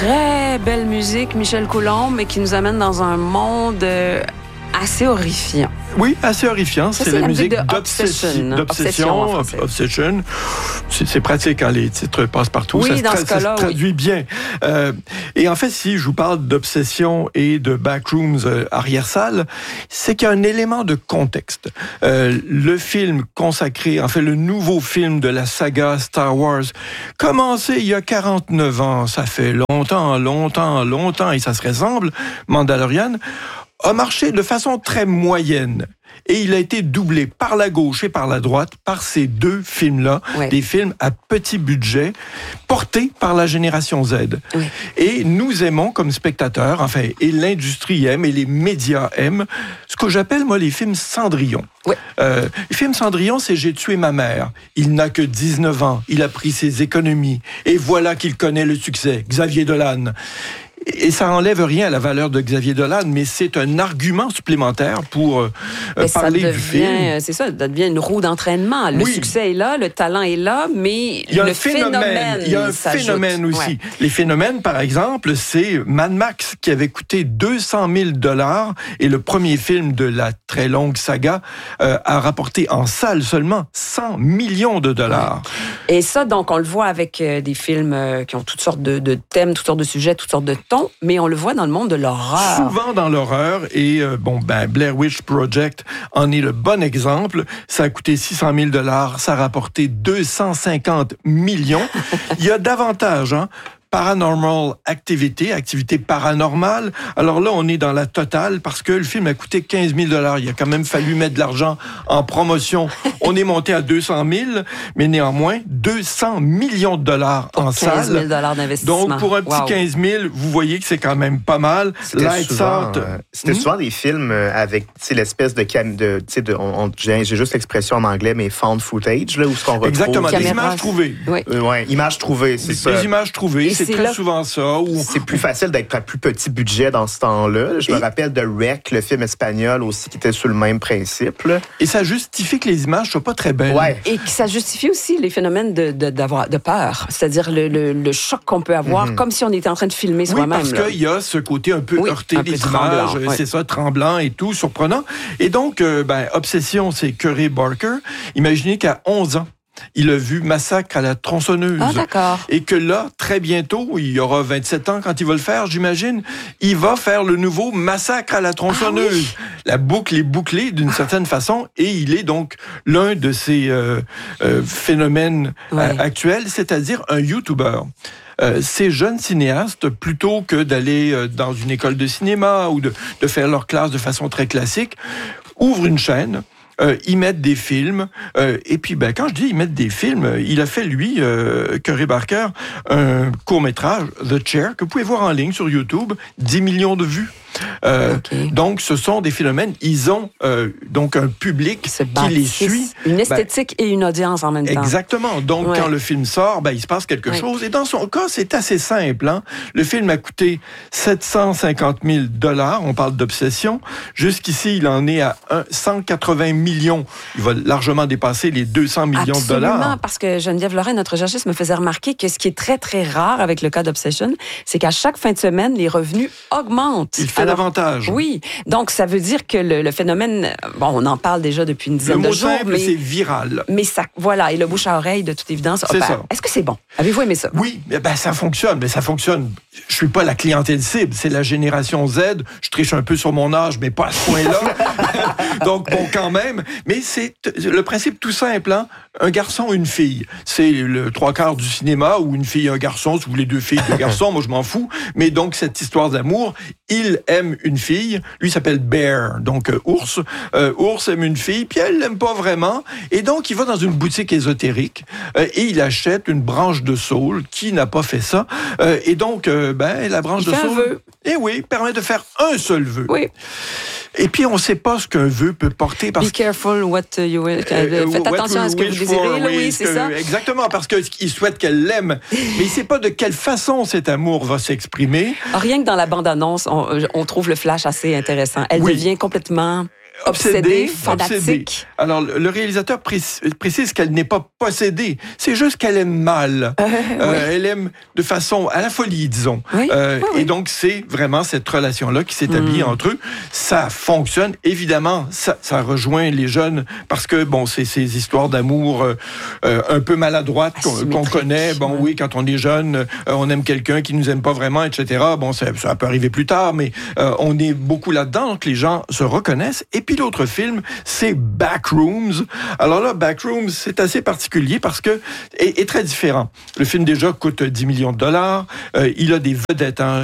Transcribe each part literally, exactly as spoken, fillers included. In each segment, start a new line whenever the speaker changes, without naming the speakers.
très belle musique, Michel Coulombe, mais qui nous amène dans un monde euh, assez horrifiant.
Oui, assez horrifiant.
Ça,
c'est,
c'est
la,
la
musique
musique de
d'obsession.
Obsession.
D'obsession,
Obsession, en
Obsession. C'est, c'est pratique quand les titres passent partout.
Oui,
ça se,
dans
tra-
ce cas-là,
ça se traduit
oui.
bien. Euh, et en fait, si je vous parle d'obsession et de backrooms euh, arrière-salle, c'est qu'il y a un élément de contexte. Euh, le film consacré, en fait, le nouveau film de la saga Star Wars, commencé il y a quarante-neuf ans, ça fait longtemps, longtemps, longtemps, et ça se ressemble, Mandalorian, a marché de façon très moyenne. Et il a été doublé par la gauche et par la droite par ces deux films-là,
ouais.
des films à petit budget, portés par la génération Z.
Ouais.
Et nous aimons comme spectateurs, enfin, et l'industrie aime, et les médias aiment, ce que j'appelle, moi, les films Cendrillon.
Ouais.
Euh, le film Cendrillon, c'est « J'ai tué ma mère ». Il n'a que dix-neuf ans, il a pris ses économies, et voilà qu'il connaît le succès, Xavier Dolan. Et ça enlève rien à la valeur de Xavier Dolan, mais c'est un argument supplémentaire pour euh, parler
devient,
du film.
C'est ça, ça devient une roue d'entraînement. Le
oui.
succès est là, le talent est là, mais
il y a
le
un phénomène,
phénomène
il y a un
s'ajoute.
phénomène aussi.
Ouais.
Les phénomènes, par exemple, c'est Mad Max qui avait coûté deux cent mille dollars et le premier film de la très longue saga euh, a rapporté en salle seulement cent millions de dollars.
Ouais. Et ça, donc, on le voit avec euh, des films euh, qui ont toutes sortes de, de thèmes, toutes sortes de sujets, toutes sortes de tons, mais on le voit dans le monde de l'horreur.
Souvent dans l'horreur, et euh, bon, ben, Blair Witch Project en est le bon exemple. Ça a coûté six cent mille dollars, ça a rapporté deux cent cinquante millions. Il y a davantage, hein. Paranormal Activity, activité paranormale. Alors là, on est dans la totale parce que le film a coûté quinze mille dollars. Il a quand même fallu mettre de l'argent en promotion. On est monté à deux cent mille, mais néanmoins, deux cents millions de dollars en
pour
salle.
quinze mille dollars d'investissement.
Donc, pour un petit wow. quinze mille, vous voyez que c'est quand même pas mal.
C'était
Lights
souvent,
Out.
Euh, c'était mmh. souvent des films avec l'espèce de... Cam- de, de on, on, j'ai, j'ai juste l'expression en anglais, mais found footage, là, où ce qu'on retrouve...
Exactement, des
caméras.
images trouvées.
Oui,
euh, ouais, images trouvées, c'est
des,
ça.
Des images trouvées, et c'est, c'est très là... souvent ça. Où...
C'est plus facile d'être à plus petit budget dans ce temps-là. Je et... me rappelle de Rec, le film espagnol aussi, qui était sur le même principe. Là.
Et ça justifie que les images soient pas très belles.
Ouais.
Et que ça justifie aussi les phénomènes de, de, d'avoir, de peur, c'est-à-dire le, le, le choc qu'on peut avoir, mm-hmm. comme si on était en train de filmer soi-même.
Oui, parce qu'il y a ce côté un peu
oui,
heurté
un
des
peu
images,
tremblant, oui.
c'est ça, tremblant et tout, surprenant. Et donc, euh, ben, Obsession, c'est Curry Barker. Imaginez qu'à onze ans, il a vu Massacre à la tronçonneuse.
Ah, d'accord.
Et que là, très bientôt, il y aura vingt-sept ans quand il va le faire, j'imagine, il va faire le nouveau Massacre à la tronçonneuse. Ah, oui. La boucle est bouclée d'une certaine façon et il est donc l'un de ces euh, euh, phénomènes ouais. euh, actuels, c'est-à-dire un YouTuber. Euh, ces jeunes cinéastes, plutôt que d'aller euh, dans une école de cinéma ou de, de faire leur classe de façon très classique, ouvrent une chaîne. Euh, ils mettent des films. Euh, et puis, ben, quand je dis ils mettent des films, il a fait, lui, euh, Curry Barker, un court-métrage, The Chair, que vous pouvez voir en ligne sur YouTube, dix millions de vues. Euh, okay. Donc, ce sont des phénomènes. Ils ont euh, donc un public qui les suit.
Une esthétique ben, et une audience en même temps.
Exactement. Donc, ouais. quand le film sort, ben, il se passe quelque ouais. chose. Et dans son cas, c'est assez simple. Hein? Le film a coûté sept cent cinquante mille dollars. On parle d'Obsession. Jusqu'ici, il en est à cent quatre-vingts millions. Il va largement dépasser les deux cents millions
Absolument,
de dollars.
Absolument, parce que Geneviève Lorrain, notre chercheuse, me faisait remarquer que ce qui est très, très rare avec le cas d'Obsession, c'est qu'à chaque fin de semaine, les revenus augmentent.
Il fait Alors, davantage.
Oui. Donc, ça veut dire que le, le phénomène, bon, on en parle déjà depuis une dizaine
le
de jours.
Le mot simple,
mais
c'est viral.
Mais ça, voilà, et le bouche à oreille, de toute évidence.
C'est
ben,
ça.
Est-ce que c'est bon? Avez-vous aimé ça?
Oui, ben, ça fonctionne. Mais ça fonctionne. Je suis pas la clientèle cible, c'est la génération Z. Je triche un peu sur mon âge, mais pas à ce point-là. Donc, bon, quand même. Mais c'est le principe tout simple, hein? Un garçon, une fille. C'est le trois quarts du cinéma, ou une fille, un garçon, si vous voulez deux filles, deux garçons, moi je m'en fous. Mais donc, cette histoire d'amour, il aime une fille, lui s'appelle Bear, donc euh, ours. Euh, ours aime une fille, puis elle l'aime pas vraiment. Et donc, il va dans une boutique ésotérique euh, et il achète une branche de saule. Qui n'a pas fait ça? Euh, et donc, euh, ben, la branche
il
de
fait
saule...
un vœu.
Eh oui, permet de faire un seul vœu.
Oui.
Et puis, on ne sait pas ce qu'un vœu peut porter. Parce
Be careful what you will... Euh, Faites attention à ce que vous désirez,
for,
là, oui, oui c'est
que,
ça.
Exactement, parce qu'il souhaite qu'elle l'aime. Mais il ne sait pas de quelle façon cet amour va s'exprimer.
Rien que dans la bande-annonce, on, on trouve le flash assez intéressant. Elle
oui.
devient complètement... obsédée, fanatique.
Obsédée. Alors, le réalisateur précise, précise qu'elle n'est pas possédée. C'est juste qu'elle aime mal. Euh, euh, oui. Elle aime de façon à la folie, disons.
Oui.
Euh,
oui, oui.
Et donc, c'est vraiment cette relation-là qui s'établit mmh. entre eux. Ça fonctionne. Évidemment, ça, ça rejoint les jeunes parce que, bon, c'est ces histoires d'amour euh, euh, un peu maladroites qu'on, qu'on connaît. Bon, oui, quand on est jeune, euh, on aime quelqu'un qui nous aime pas vraiment, et cetera. Bon, ça, ça peut arriver plus tard, mais euh, on est beaucoup là-dedans, donc les gens se reconnaissent. Et puis l'autre film, c'est Backrooms. Alors là, Backrooms, c'est assez particulier parce que est, est très différent. Le film déjà coûte dix millions de dollars. Euh, il a des vedettes, hein,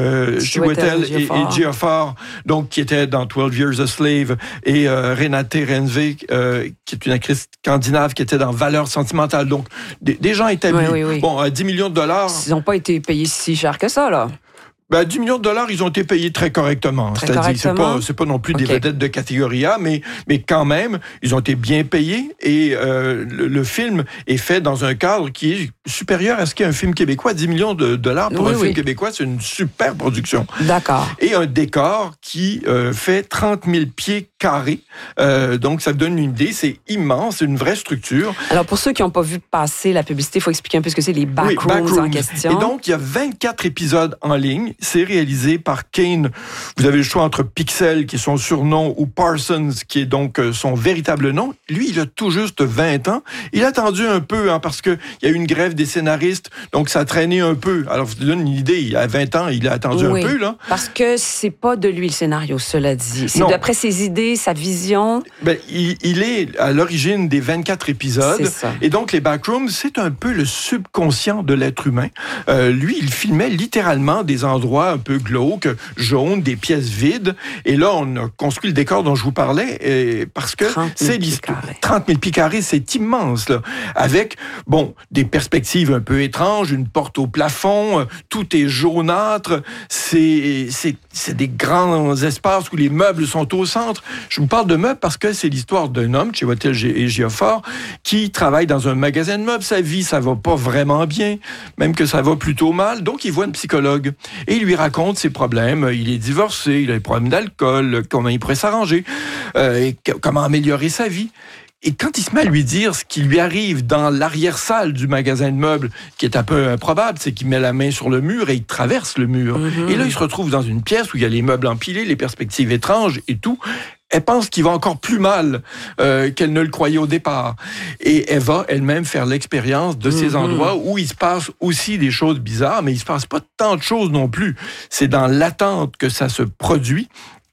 Chiwetel et, et Ejiofor, donc qui étaient dans twelve years a Slave, et euh, Renate Reinsve, euh, qui est une actrice scandinave qui était dans Valeurs sentimentales. Donc des, des gens établis.
Oui, oui, oui.
Bon, à dix millions de dollars.
Ils n'ont pas été payés si cher que ça, là.
Ben, dix millions de dollars, ils ont été payés très correctement.
Très
C'est-à-dire,
correctement.
c'est pas, c'est pas non plus okay. des vedettes de catégorie A, mais, mais quand même, ils ont été bien payés et euh, le, le film est fait dans un cadre qui est supérieur à ce qu'est un film québécois. dix millions de dollars pour
oui,
un
oui.
film québécois, c'est une super production.
D'accord.
Et un décor qui euh, fait trente mille pieds carrés. Euh, donc, ça donne une idée. C'est immense, c'est une vraie structure.
Alors, pour ceux qui n'ont pas vu passer la publicité, il faut expliquer un peu ce que c'est les backrooms, oui, backrooms en question.
Et donc, il y a vingt-quatre épisodes en ligne. C'est réalisé par Kane. Vous avez le choix entre Pixel, qui est son surnom, ou Parsons, qui est donc son véritable nom. Lui, il a tout juste vingt ans. Il a attendu un peu, hein, parce qu'il y a eu une grève des scénaristes, donc ça a traîné un peu. Alors, je vous donne une idée, il a vingt ans, il a attendu
oui,
un peu, là.
Parce que c'est pas de lui le scénario, cela dit. C'est non. d'après ses idées, sa vision.
Ben, il, il est à l'origine des vingt-quatre épisodes.
C'est ça.
Et donc, les Backrooms, c'est un peu le subconscient de l'être humain. Euh, lui, il filmait littéralement des endroits un peu glauques, jaunes, des pièces vides. Et là, on a construit le décor dont je vous parlais, et parce que c'est l'histoire. trente mille pieds carrés, c'est immense, là. Avec, bon, des perspectives un peu étranges, une porte au plafond, tout est jaunâtre. C'est, c'est, c'est des grands espaces où les meubles sont au centre. Je vous parle de meubles parce que c'est l'histoire d'un homme, Chiwetel Ejiofor, qui travaille dans un magasin de meubles. Sa vie, ça va pas vraiment bien, même que ça va plutôt mal. Donc, il voit un psychologue et il lui raconte ses problèmes. Il est divorcé, il a des problèmes d'alcool, comment il pourrait s'arranger, euh, et c- comment améliorer sa vie. Et quand il se met à lui dire ce qui lui arrive dans l'arrière-salle du magasin de meubles, qui est un peu improbable, c'est qu'il met la main sur le mur et il traverse le mur. Mm-hmm. Et là, il se retrouve dans une pièce où il y a les meubles empilés, les perspectives étranges et tout. Elle pense qu'il va encore plus mal euh, qu'elle ne le croyait au départ. Et elle va elle-même faire l'expérience de ces mm-hmm. endroits où il se passe aussi des choses bizarres, mais il se passe pas tant de choses non plus. C'est dans l'attente que ça se produit.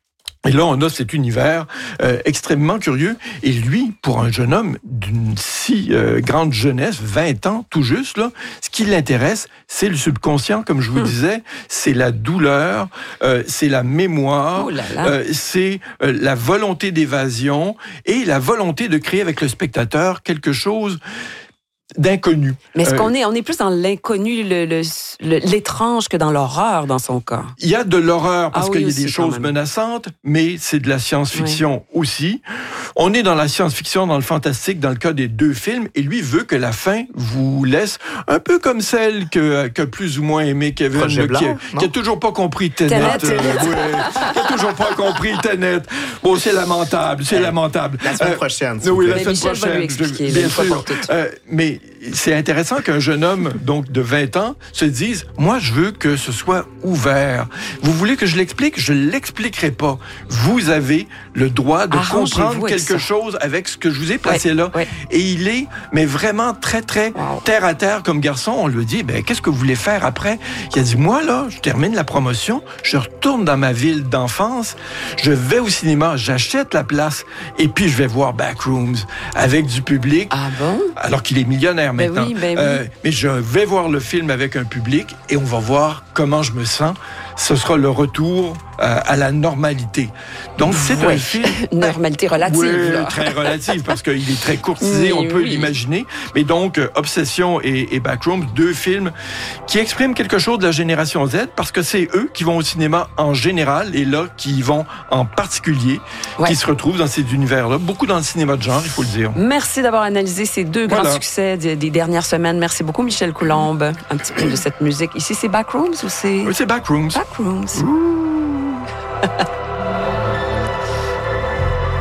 Et là, on a cet univers euh, extrêmement curieux. Et lui, pour un jeune homme d'une si euh, grande jeunesse, vingt ans tout juste, là, ce qui l'intéresse, c'est le subconscient, comme je vous hum. disais, c'est la douleur, euh, c'est la mémoire,
oh là là.
Euh, c'est euh, la volonté d'évasion et la volonté de créer avec le spectateur quelque chose d'inconnu.
Mais est-ce euh, qu'on est, on est plus dans l'inconnu, le, le, le, l'étrange que dans l'horreur dans son cas?
Il y a de l'horreur parce
ah,
qu'il
oui,
y a des
aussi,
choses menaçantes, mais c'est de la science-fiction oui. aussi. On est dans la science-fiction, dans le fantastique, dans le cas des deux films, et lui veut que la fin vous laisse un peu comme celle que, que plus ou moins aimé Kevin,
Projet
qui,
Blanc,
qui a toujours pas compris Tenet.
Tenet.
Euh, ouais, qui a toujours pas compris Tenet. Bon, c'est lamentable, c'est ouais. lamentable.
La semaine
euh,
prochaine.
Oui, la
mais
semaine
Michel
prochaine.
Va lui expliquer,
bien
là,
sûr. Euh, mais c'est intéressant qu'un jeune homme donc de vingt ans se dise « Moi, je veux que ce soit ouvert. Vous voulez que je l'explique? Je l'expliquerai pas. Vous avez le droit de
Arrangez-vous
comprendre quelque chose avec ce que je vous ai placé
ouais,
là.
Ouais. »
Et il est, mais vraiment très, très wow. terre à terre comme garçon. On lui dit ben, « Qu'est-ce que vous voulez faire après? » Il a dit « Moi, là, je termine la promotion, je retourne dans ma ville d'enfance, je vais au cinéma, j'achète la place et puis je vais voir Backrooms avec du public. »
Ah bon?
Alors qu'il est millionnaire
ben
maintenant.
Oui, ben oui.
euh, mais je vais voir le film avec un public et on va voir comment je me sens. Ce sera le retour euh, à la normalité. Donc, c'est
oui.
un film...
Normalité relative.
Oui,
là.
très relative, parce qu'il est très courtisé, oui, on peut oui. l'imaginer. Mais donc, euh, Obsession et, et Backrooms, deux films qui expriment quelque chose de la génération Z, parce que c'est eux qui vont au cinéma en général, et là, qui y vont en particulier, ouais. qui se retrouvent dans ces univers-là. Beaucoup dans le cinéma de genre, il faut le dire.
Merci d'avoir analysé ces deux
voilà.
grands succès des, des dernières semaines. Merci beaucoup, Michel Coulombe. Un petit peu de cette musique. Ici, c'est Backrooms ou c'est...
Oui, c'est Backrooms.
Backrooms.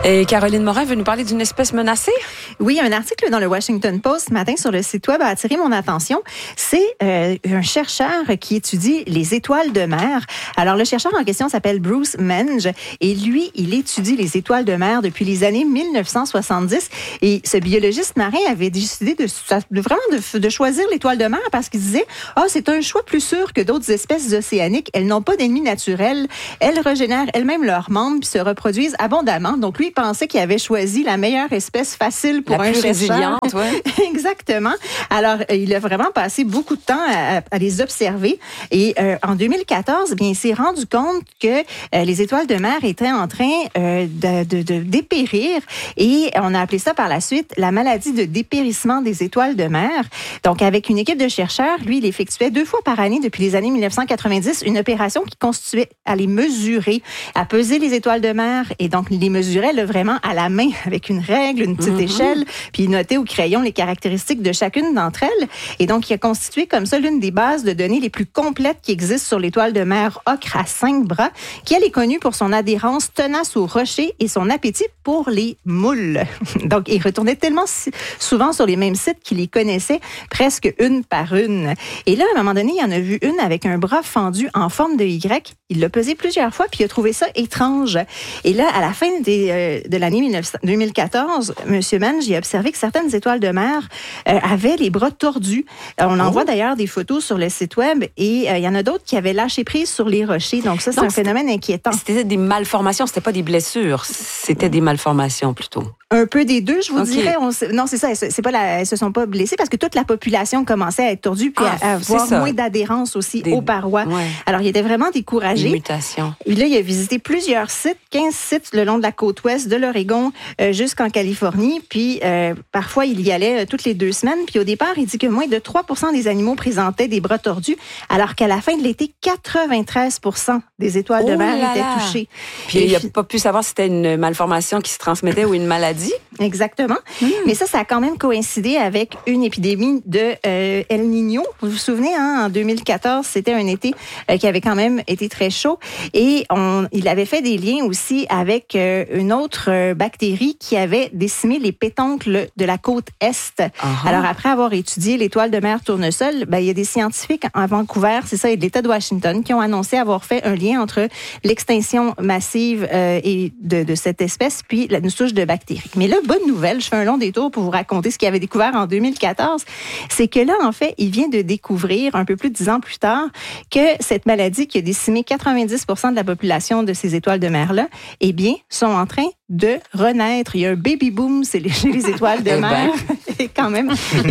Et Caroline Morin veut nous parler d'une espèce menacée?
Oui, un article dans le Washington Post ce matin sur le site web a attiré mon attention. C'est euh, un chercheur qui étudie les étoiles de mer. Alors, le chercheur en question s'appelle Bruce Menge et lui, il étudie les étoiles de mer depuis les années mille neuf cent soixante-dix. Et ce biologiste marin avait décidé de, de vraiment de, de choisir l'étoile de mer parce qu'il disait « Ah, oh, c'est un choix plus sûr que d'autres espèces océaniques. Elles n'ont pas d'ennemis naturels. Elles régénèrent elles-mêmes leurs membres puis se reproduisent abondamment. » Donc, lui, il pensait qu'il avait choisi la meilleure espèce facile pour
la
un
plus
chercheur.
Résiliente, ouais.
Exactement. Alors, il a vraiment passé beaucoup de temps à, à les observer. Et euh, en deux mille quatorze, bien, il s'est rendu compte que euh, les étoiles de mer étaient en train euh, de, de, de dépérir. Et on a appelé ça par la suite la maladie de dépérissement des étoiles de mer. Donc, avec une équipe de chercheurs, lui, il effectuait deux fois par année depuis les années mille neuf cent quatre-vingt-dix une opération qui constituait à les mesurer, à peser les étoiles de mer et donc les mesurait là, vraiment à la main avec une règle, une petite mm-hmm. échelle, puis il notait au crayon les caractéristiques de chacune d'entre elles. Et donc, il a constitué comme ça l'une des bases de données les plus complètes qui existent sur l'étoile de mer ocre à cinq bras, qui elle est connue pour son adhérence tenace aux rochers et son appétit pour les moules. Donc, il retournait tellement souvent sur les mêmes sites qu'il les connaissait presque une par une. Et là, à un moment donné, il en a vu une avec un bras fendu en forme de Y. Il l'a pesé plusieurs fois, puis il a trouvé ça étrange. Et là, à la fin des, euh, de l'année deux mille quatorze, M. Menge a observé que certaines étoiles de mer euh, avaient les bras tordus. Euh, on en oh. voit d'ailleurs des photos sur le site web et euh, il y en a d'autres qui avaient lâché prise sur les rochers. Donc ça, c'est Donc, un phénomène inquiétant.
C'était des malformations, c'était pas des blessures, c'était des malformations plutôt.
Un peu des deux, je vous
okay.
dirais. On, non, c'est ça. C'est pas la, elles se sont pas blessées parce que toute la population commençait à être tordue puis ah, à, à avoir moins d'adhérence aussi des, aux parois. Ouais. Alors, il était vraiment découragé.
Des mutations.
Et là, il a visité plusieurs sites, quinze sites le long de la côte ouest de l'Oregon euh, jusqu'en Californie. Puis, euh, parfois, il y allait euh, toutes les deux semaines. Puis, au départ, il dit que moins de trois pour cent des animaux présentaient des bras tordus, alors qu'à la fin de l'été, quatre-vingt-treize pour cent des étoiles oh de mer là étaient là. touchées.
Puis, il n'a pas pu savoir si c'était une malformation qui se transmettait ou une maladie.
Exactement. Mmh. Mais ça, ça a quand même coïncidé avec une épidémie de euh, El Niño. Vous vous souvenez, hein, en deux mille quatorze, c'était un été euh, qui avait quand même été très chaud. Et on, il avait fait des liens aussi avec euh, une autre euh, bactérie qui avait décimé les pétoncles de la côte Est. Uh-huh. Alors, après avoir étudié l'étoile de mer tournesol, ben, il y a des scientifiques à Vancouver, c'est ça, et de l'État de Washington, qui ont annoncé avoir fait un lien entre l'extinction massive euh, et de, de cette espèce puis une souche de bactéries. Mais là, bonne nouvelle, je fais un long détour pour vous raconter ce qu'il avait découvert en deux mille quatorze, c'est que là, en fait, il vient de découvrir, un peu plus de dix ans plus tard, que cette maladie qui a décimé quatre-vingt-dix pour cent de la population de ces étoiles de mer-là, eh bien, sont en train de renaître. Il y a un baby boom chez les étoiles de mer. Et quand même,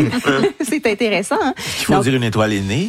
c'est intéressant. Hein?
Il faut Donc, dire une étoile est née.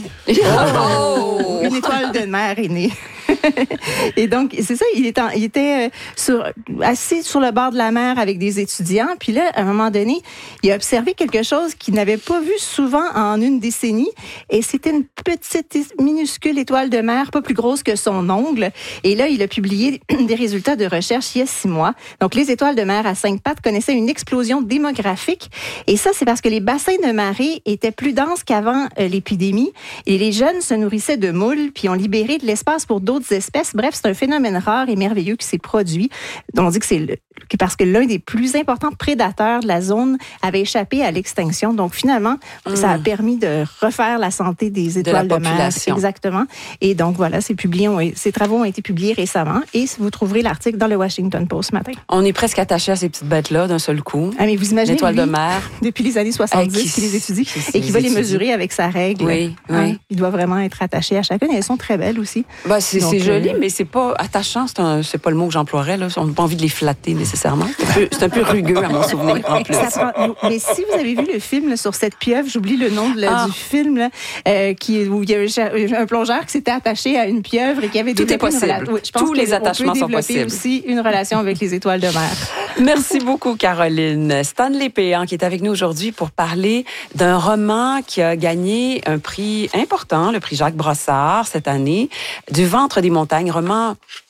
Oh! Une étoile de mer est née. Et donc, c'est ça, il était, il était sur, assis sur le bord de la mer avec des étudiants. Puis là, à un moment donné, il a observé quelque chose qu'il n'avait pas vu souvent en une décennie. Et c'était une petite, minuscule étoile de mer, pas plus grosse que son ongle. Et là, il a publié des résultats de recherche il y a six mois. Donc, les étoiles de mer à cinq pattes connaissaient une explosion démographique. Et ça, c'est parce que les bassins de marée étaient plus denses qu'avant euh, l'épidémie. Et les jeunes se nourrissaient de moules, puis ont libéré de l'espace pour d'autres espèces. Bref, c'est un phénomène rare et merveilleux qui s'est produit. On dit que c'est le, parce que l'un des plus importants prédateurs de la zone avait échappé à l'extinction. Donc, finalement, mmh. ça a permis de refaire la santé des étoiles de, de mer. Exactement. Et donc, voilà, ces, publiés ont, ces travaux ont été publiés récemment et vous trouverez l'article dans le Washington Post ce matin.
On est presque attaché à ces petites bêtes-là d'un seul coup.
Ah, mais vous imaginez,
l'étoile de mer.
Depuis les années soixante-dix, qui, qui les étudie et qui va les mesurer avec sa règle.
Oui, oui.
Hein? Il doit vraiment être attaché à chacune et elles sont très belles aussi.
Ben, c'est, donc, c'est joli, euh... mais c'est pas attachant. C'est, un, c'est pas le mot que j'emploierais. Là. On n'a pas envie de les flatter nécessairement. C'est un peu, c'est un peu rugueux à mon souvenir, en plus.
Ça prend... Mais si vous avez vu le film là, sur cette pieuvre, j'oublie le nom de, là, ah. du film, là, euh, qui, où il y a un plongeur qui s'était attaché à une pieuvre et qui avait
Tout est possible. Rela... Oui, je pense Tous les attachements sont possibles.
Aussi une relation avec les étoiles de mer.
Merci beaucoup, Caroline. Stanley Péan qui est avec nous aujourd'hui pour parler d'un roman qui a gagné un prix important, le prix Jacques Brossard cette année, Du ventre des montagnes, roman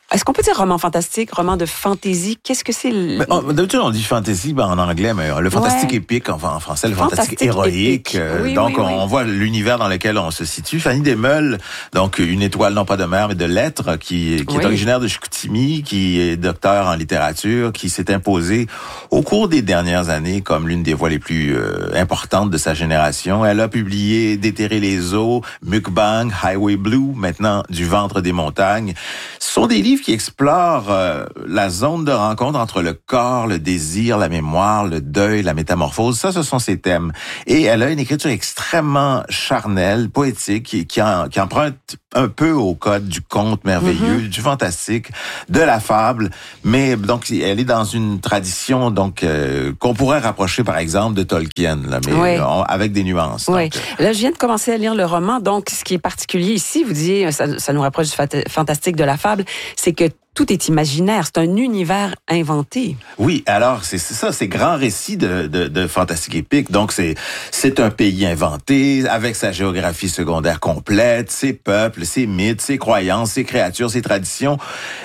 Est-ce qu'on peut dire roman fantastique, roman de fantaisie? Qu'est-ce que c'est? Le...
On, d'habitude, on dit fantasy ben, en anglais, mais le fantastique ouais. épique, enfin, en français, le fantastique, fantastique héroïque. Euh, oui, donc, oui, oui. on voit l'univers dans lequel on se situe. Fanny Desmeules, donc une étoile non pas de mer, mais de lettres, qui, qui oui. est originaire de Chicoutimi, qui est docteur en littérature, qui s'est imposée au cours des dernières années comme l'une des voix les plus euh, importantes de sa génération. Elle a publié Déterrer les eaux, Mukbang, Highway Blue, maintenant Du ventre des montagnes. Ce sont des livres qui explore euh, la zone de rencontre entre le corps, le désir, la mémoire, le deuil, la métamorphose. Ça, ce sont ses thèmes. Et elle a une écriture extrêmement charnelle, poétique, qui, qui, en, qui emprunte un peu au code du conte merveilleux, mm-hmm. du fantastique, de la fable. Mais donc, elle est dans une tradition donc euh, qu'on pourrait rapprocher, par exemple, de Tolkien, là, mais oui. on, avec des nuances.
Oui.
Donc,
là, je viens de commencer à lire le roman. Donc, ce qui est particulier ici, vous disiez, ça, ça nous rapproche du fat- fantastique, de la fable, c'est que tout est imaginaire, c'est un univers inventé.
Oui, alors c'est, c'est ça, c'est grand récit de, de, de fantastique épique. Donc c'est c'est un pays inventé avec sa géographie secondaire complète, ses peuples, ses mythes, ses croyances, ses créatures, ses traditions.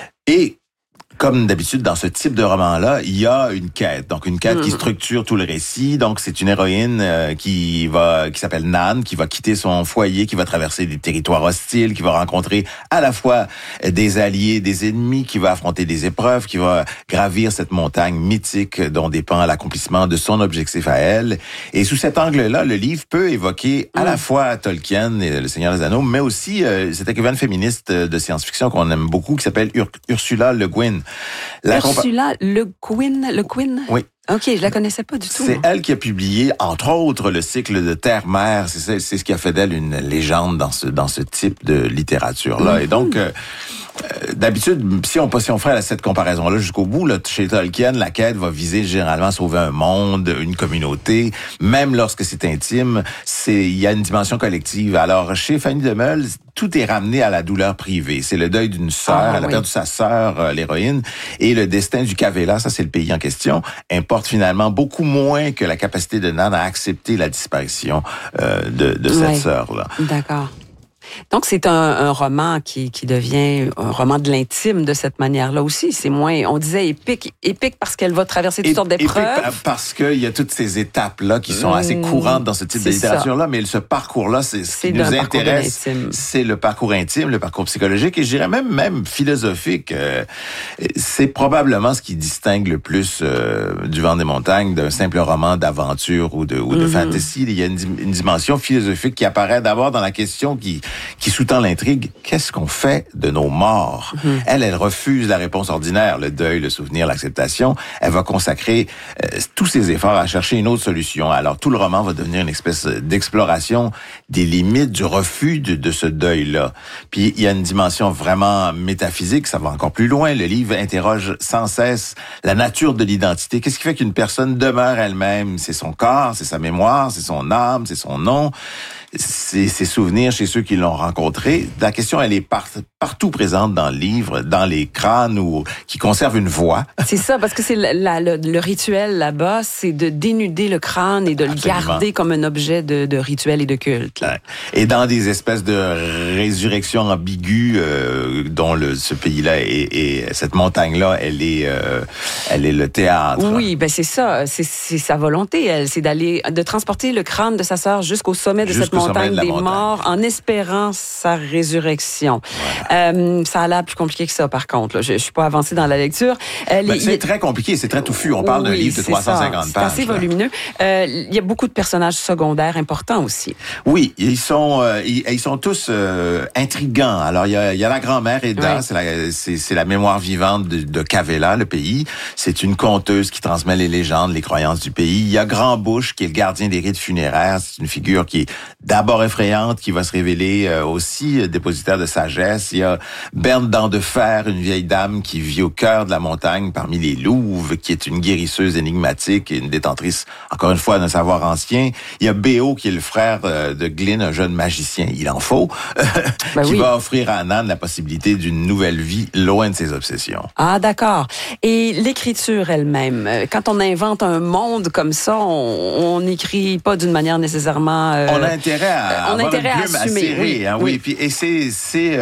Et comme d'habitude, dans ce type de roman-là, il y a une quête. Donc, une quête mmh. qui structure tout le récit. Donc, c'est une héroïne euh, qui va, qui s'appelle Nan, qui va quitter son foyer, qui va traverser des territoires hostiles, qui va rencontrer à la fois des alliés, des ennemis, qui va affronter des épreuves, qui va gravir cette montagne mythique dont dépend l'accomplissement de son objectif à elle. Et sous cet angle-là, le livre peut évoquer à mmh. la fois Tolkien et Le Seigneur des Anneaux, mais aussi euh, cette écrivaine féministe de science-fiction qu'on aime beaucoup, qui s'appelle Ur- Ursula Le Guin.
La Ursula compa- Le Guin, Le Guin?
Oui.
OK, je la connaissais pas du tout.
C'est elle qui a publié, entre autres, le cycle de Terre-Mère. C'est, ça, c'est ce qui a fait d'elle une légende dans ce, dans ce type de littérature-là. Mm-hmm. Et donc, euh, euh, d'habitude, si on, si on ferait cette comparaison-là jusqu'au bout, là, chez Tolkien, la quête va viser généralement à sauver un monde, une communauté. Même lorsque c'est intime, c'est, il y a une dimension collective. Alors, chez Fanny Desmeules, tout est ramené à la douleur privée. C'est le deuil d'une sœur. Ah, elle a oui. perdu sa sœur, euh, l'héroïne. Et le destin du Kavela, ça c'est le pays en question, importe finalement beaucoup moins que la capacité de Nan à accepter la disparition euh, de, de cette
oui.
sœur-là.
D'accord. Donc, c'est un, un roman qui, qui devient un roman de l'intime de cette manière-là aussi. C'est moins, on disait épique, épique parce qu'elle va traverser toutes Et, sortes d'épreuves.
Épique parce qu'il y a toutes ces étapes-là qui sont mmh, assez courantes dans ce type de littérature-là, ça. Mais ce parcours-là, c'est ce c'est qui nous intéresse. C'est le parcours intime, le parcours psychologique et je dirais même, même philosophique. Euh, c'est probablement ce qui distingue le plus euh, Du vent des montagnes d'un simple roman d'aventure ou de, ou de mmh. fantasy. Il y a une, une dimension philosophique qui apparaît d'abord dans la question qui qui sous-tend l'intrigue, qu'est-ce qu'on fait de nos morts? Mm-hmm. Elle, elle refuse la réponse ordinaire, le deuil, le souvenir, l'acceptation. Elle va consacrer euh, tous ses efforts à chercher une autre solution. Alors, tout le roman va devenir une espèce d'exploration des limites du refus de, de ce deuil-là. Puis, il y a une dimension vraiment métaphysique, ça va encore plus loin. Le livre interroge sans cesse la nature de l'identité. Qu'est-ce qui fait qu'une personne demeure elle-même? C'est son corps, c'est sa mémoire, c'est son âme, c'est son nom. Ses, ses souvenirs chez ceux qui l'ont rencontré. La question, elle est par, partout présente dans le livre, dans les crânes ou qui conservent une voix.
C'est ça, parce que c'est la, la, le, le rituel là-bas, c'est de dénuder le crâne et de Absolument. le garder comme un objet de, de rituel et de culte. Là.
Et dans des espèces de résurrections ambiguës euh, dont le, ce pays-là et cette montagne-là, elle est, euh, elle est le théâtre.
Oui, ben c'est ça, c'est, c'est sa volonté, elle, c'est d'aller, de transporter le crâne de sa sœur jusqu'au sommet de jusqu'au cette montagne. Montagne des montagne. morts en espérant sa résurrection. Voilà. Euh, ça a l'air plus compliqué que ça, par contre. Là. Je ne suis pas avancée dans la lecture.
Euh, ben, les, c'est très compliqué, c'est très touffu. On parle oui, d'un livre de trois cent cinquante
c'est
pages.
C'est assez là. volumineux. Euh, il y a beaucoup de personnages secondaires importants aussi.
Oui, ils sont, euh, ils, ils sont tous euh, intrigants. Alors, il y a, il y a la grand-mère Edda, oui. c'est, la, c'est, c'est la mémoire vivante de, de Kavela, le pays. C'est une conteuse qui transmet les légendes, les croyances du pays. Il y a Grand Bouche, qui est le gardien des rites funéraires. C'est une figure qui est d'abord effrayante, qui va se révéler euh, aussi euh, dépositaire de sagesse. Il y a Berne Dent de Fer, une vieille dame qui vit au cœur de la montagne parmi les louves, qui est une guérisseuse énigmatique et une détentrice, encore une fois, d'un savoir ancien. Il y a Béo, qui est le frère euh, de Glyn, un jeune magicien, il en faut, ben qui oui. va offrir à Nan la possibilité d'une nouvelle vie loin de ses obsessions.
Ah, d'accord. Et l'écriture elle-même, quand on invente un monde comme ça, on n'écrit pas d'une manière nécessairement... Euh,
on a intérêt à
on
avoir
intérêt
une plume
à assumer,
à serrer,
oui,
hein,
oui.
oui. Puis, et c'est, c'est euh, ce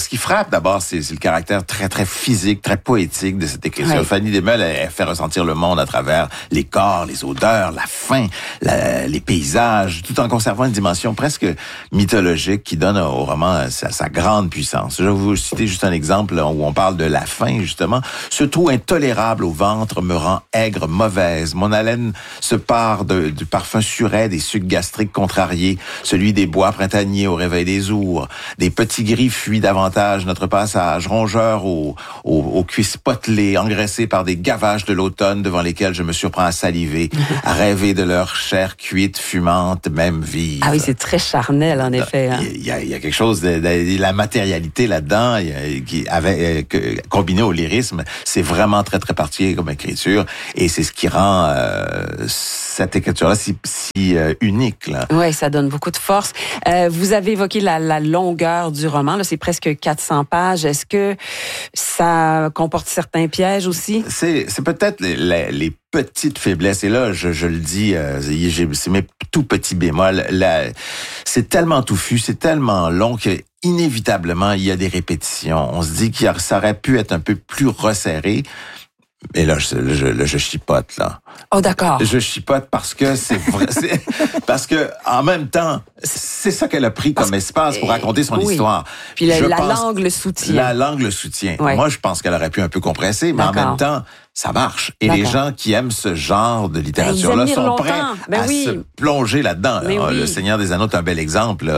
ce qui frappe d'abord, c'est, c'est le caractère très, très physique, très poétique de cette écriture. Oui. Fanny Desmeules, elle, elle fait ressentir le monde à travers les corps, les odeurs, la faim, la, les paysages, tout en conservant une dimension presque mythologique qui donne au roman sa, sa grande puissance. Je vais vous citer juste un exemple où on parle de la faim, justement. Ce trou intolérable au ventre me rend aigre, mauvaise. Mon haleine se part de, du parfum suret des sucs gastriques contrariés, celui des bois printaniers au réveil des ours. Des petits gris fuient davantage notre passage, rongeurs aux, aux, aux cuisses potelées, engraissés par des gavages de l'automne devant lesquels je me surprends à saliver, à rêver de leur chair cuite, fumante, même vive.
Ah oui, c'est très charnel, en effet. Hein.
Il, y a, il y a quelque chose de, de, de la matérialité là-dedans, qui avec, que, combiné au lyrisme, c'est vraiment très, très particulier comme écriture, et c'est ce qui rend euh, cette écriture-là si, si euh, unique.
Oui, ça donne beaucoup de force. Euh, vous avez évoqué la, la longueur du roman, là, c'est presque quatre cents pages. Est-ce que ça comporte certains pièges aussi?
C'est, c'est peut-être les, les, les petites faiblesses. Et là, je, je le dis, euh, c'est mes tout petits bémols. Là, c'est tellement touffu, c'est tellement long que inévitablement, il y a des répétitions. On se dit que ça aurait pu être un peu plus resserré. Et là, je, je, là, je chipote, là.
Oh, d'accord.
Je chipote parce que c'est vrai, c'est, parce que, en même temps, c'est ça qu'elle a pris comme parce, espace pour raconter son oui. histoire.
Puis la, la langue le soutient.
La langue le soutient. Ouais. Moi, je pense qu'elle aurait pu un peu compresser, mais d'accord. en même temps, ça marche. Et d'accord. les gens qui aiment ce genre de littérature-là ben, sont longtemps. prêts ben à oui. se plonger là-dedans. Alors, oui. Le Seigneur des Anneaux est un bel exemple.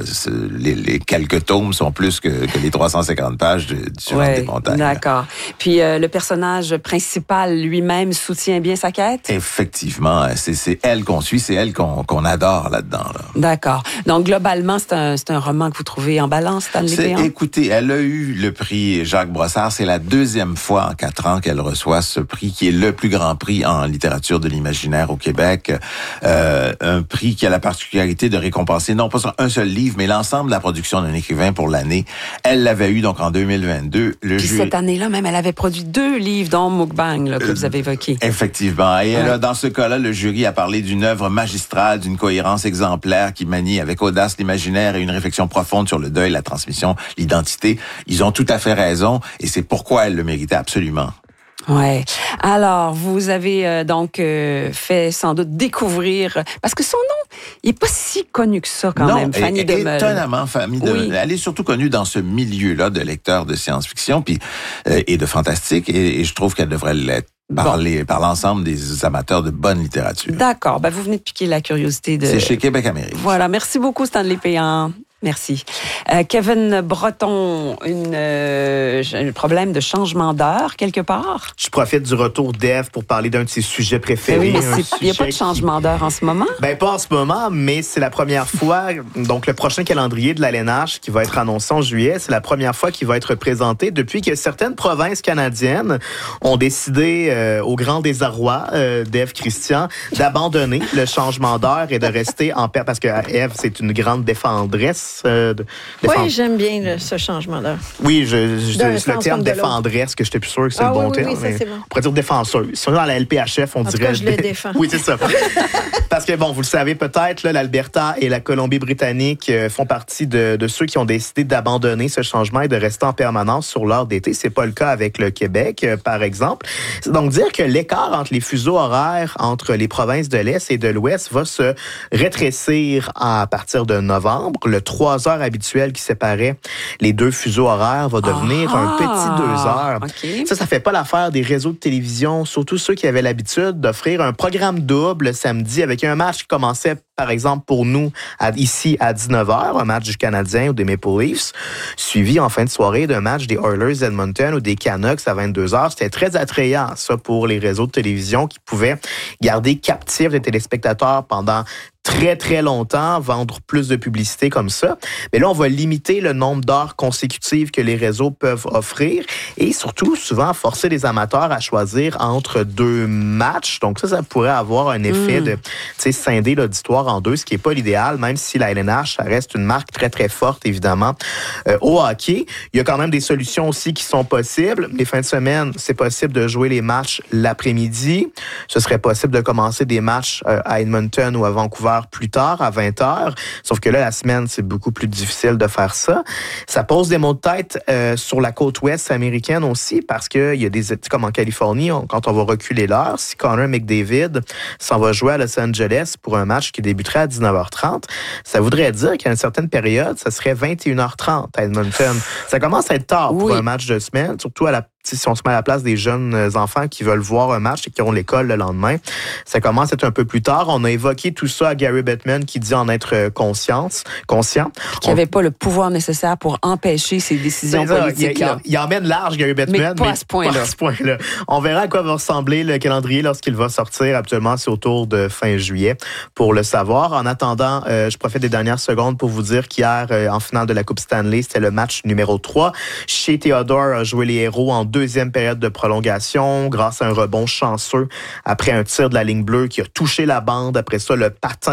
Les, les quelques tomes sont plus que, que les trois cent cinquante pages du Survivant ouais, des montagnes.
D'accord. Puis euh, le personnage principal lui-même soutient bien sa quête?
Effectivement. C'est, c'est elle qu'on suit, c'est elle qu'on, qu'on adore là-dedans. Là.
D'accord. Donc, globalement, c'est un, c'est un roman que vous trouvez en balance, Stanley Péan?
Écoutez, elle a eu le prix Jacques Brossard. C'est la deuxième fois en quatre ans qu'elle reçoit ce prix qui est le plus grand prix en littérature de l'imaginaire au Québec. Euh, un prix qui a la particularité de récompenser non pas un seul livre, mais l'ensemble de la production d'un écrivain pour l'année. Elle l'avait eu donc en deux mille vingt-deux. Le
Puis jury... cette année-là, même, elle avait produit deux livres, dont Mukbang, là, que euh, vous avez évoqué.
Effectivement. Et ouais. là, dans ce cas-là, le jury a parlé d'une œuvre magistrale, d'une cohérence exemplaire qui manie avec audace l'imaginaire et une réflexion profonde sur le deuil, la transmission, l'identité. Ils ont tout à fait raison et c'est pourquoi elle le méritait absolument.
Ouais. Alors, vous avez euh, donc euh, fait sans doute découvrir, parce que son nom, il est pas si connu que ça quand
non,
même, Fanny Desmeules.
Étonnamment, Fanny Desmeules. Oui. Elle est surtout connue dans ce milieu-là de lecteurs de science-fiction puis euh, et de fantastique, et, et je trouve qu'elle devrait l'être. Par, bon. les, par l'ensemble des amateurs de bonne littérature.
D'accord. Ben, vous venez de piquer la curiosité de...
C'est chez Québec Amérique.
Voilà. Merci beaucoup, Stanley Péan. Merci. Euh, Kevin Breton, une, euh, un problème de changement d'heure quelque part?
Je profite du retour d'Ève pour parler d'un de ses sujets préférés.
Oui, mais il n'y a pas de changement d'heure en ce moment?
Ben pas en ce moment, mais c'est la première fois. Donc, le prochain calendrier de l'A L N H qui va être annoncé en juillet, c'est la première fois qu'il va être présenté depuis que certaines provinces canadiennes ont décidé, euh, au grand désarroi euh, d'Ève Christian, d'abandonner le changement d'heure et de rester en paix. Parce que Ève, c'est une grande défendresse. Euh, de,
oui, j'aime bien le, ce changement d'heure.
Oui, je, je, je le terme défendresse, que je n'étais plus sûr que c'est ah, le bon
oui,
terme.
Oui, ça, c'est bon.
On pourrait dire défenseuse. Si on est dans la L P H F, on
en
dirait...
Tout cas, je le défends.
Oui, c'est ça. Parce que, bon, vous le savez peut-être, là, l'Alberta et la Colombie-Britannique euh, font partie de, de ceux qui ont décidé d'abandonner ce changement et de rester en permanence sur l'heure d'été. C'est pas le cas avec le Québec, euh, par exemple. C'est donc dire que l'écart entre les fuseaux horaires entre les provinces de l'Est et de l'Ouest va se rétrécir à partir de novembre. Le trois heures habituel qui séparait les deux fuseaux horaires va devenir ah, un petit deux heures. Okay. Ça, ça fait pas l'affaire des réseaux de télévision, surtout ceux qui avaient l'habitude d'offrir un programme double le samedi avec un match qui commençait, par exemple, pour nous, à, ici, à dix-neuf heures, un match du Canadien ou des Maple Leafs, suivi en fin de soirée d'un match des Oilers d'Edmonton ou des Canucks à vingt-deux heures. C'était très attrayant, ça, pour les réseaux de télévision qui pouvaient garder captifs les téléspectateurs pendant très, très longtemps, vendre plus de publicité comme ça. Mais là, on va limiter le nombre d'heures consécutives que les réseaux peuvent offrir et surtout, souvent, forcer les amateurs à choisir entre deux matchs. Donc ça, ça pourrait avoir un effet mmh. de, tu sais, scinder l'auditoire en deux, ce qui n'est pas l'idéal, même si la L N H, ça reste une marque très, très forte, évidemment, euh, au hockey. Il y a quand même des solutions aussi qui sont possibles. Les fins de semaine, c'est possible de jouer les matchs l'après-midi. Ce serait possible de commencer des matchs euh, à Edmonton ou à Vancouver heure plus tard, à vingt heures. Sauf que là, la semaine, c'est beaucoup plus difficile de faire ça. Ça pose des maux de tête euh, sur la côte ouest américaine aussi, parce qu'il y a des, comme en Californie, on, quand on va reculer l'heure, si Connor McDavid s'en va jouer à Los Angeles pour un match qui débuterait à dix-neuf heures trente, ça voudrait dire qu'à une certaine période, ça serait vingt et une heures trente à Edmonton. Ça commence à être tard pour oui. un match de semaine, surtout à la si on se met à la place des jeunes enfants qui veulent voir un match et qui auront l'école le lendemain, ça commence à être un peu plus tard. On a évoqué tout ça à Gary Bettman qui dit en être conscience, conscient.
Qui n'avait pas le pouvoir nécessaire pour empêcher ces décisions
ça,
politiques.
Il, il, il emmène large, Gary Bettman.
Mais pas mais à ce point-là.
Pas à ce point-là. On verra à quoi va ressembler le calendrier lorsqu'il va sortir. Actuellement, c'est autour de fin juillet pour le savoir. En attendant, euh, je profite des dernières secondes pour vous dire qu'hier, euh, en finale de la Coupe Stanley, c'était le match numéro trois. Shea Theodore a joué les héros en deuxième période de prolongation grâce à un rebond chanceux après un tir de la ligne bleue qui a touché la bande. Après ça, le patin